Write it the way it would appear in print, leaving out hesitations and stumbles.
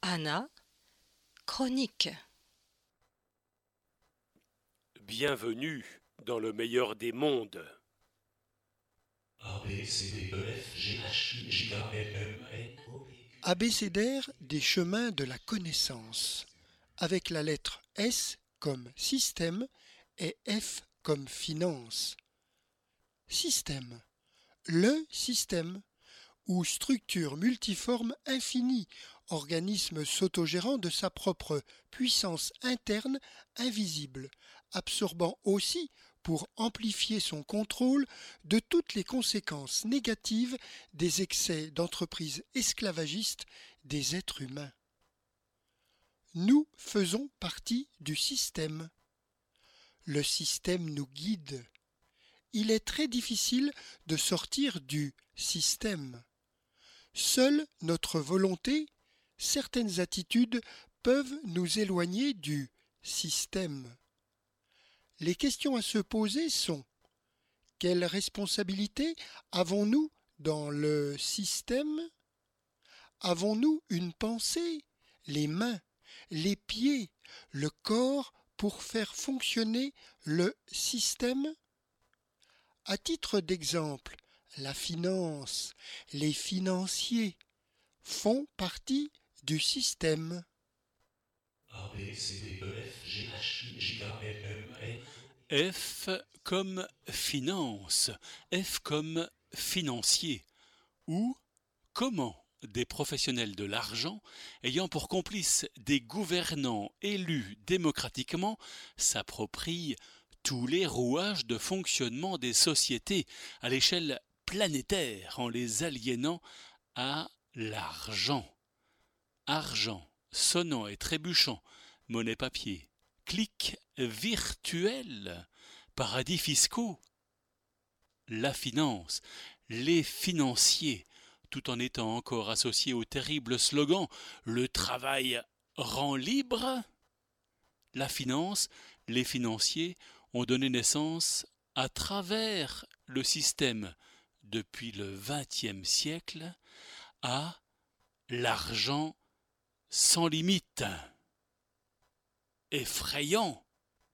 Anna, chronique. Bienvenue dans le meilleur des mondes. Abécédaire des chemins de la connaissance, avec la lettre S comme système et F comme finance. Système. Le système, ou structure multiforme infinie, organisme s'autogérant de sa propre puissance interne invisible, absorbant aussi, pour amplifier son contrôle, de toutes les conséquences négatives des excès d'entreprises esclavagistes des êtres humains. Nous faisons partie du système. Le système nous guide. Il est très difficile de sortir du système. Seule notre volonté, certaines attitudes peuvent nous éloigner du système. Les questions à se poser sont: quelle responsabilité avons-nous dans le système? Avons-nous une pensée, les mains, les pieds, le corps pour faire fonctionner le système? À titre d'exemple, la finance, les financiers font partie du système. F comme finance, F comme financier, ou comment des professionnels de l'argent, ayant pour complices des gouvernants élus démocratiquement, s'approprient tous les rouages de fonctionnement des sociétés à l'échelle planétaire en les aliénant à l'argent. Argent, sonnant et trébuchant, monnaie papier, clics virtuels, paradis fiscaux, la finance, les financiers, tout en étant encore associés au terrible slogan « Le travail rend libre », la finance, les financiers ont donné naissance à travers le système depuis le XXe siècle à l'argent sans limite. Effrayant, non ?